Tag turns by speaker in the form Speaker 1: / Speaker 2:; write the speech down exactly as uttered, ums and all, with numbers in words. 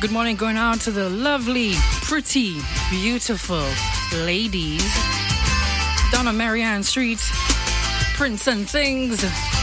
Speaker 1: Good morning going out to the lovely, pretty, beautiful ladies down on Marianne Street, Prince and Things.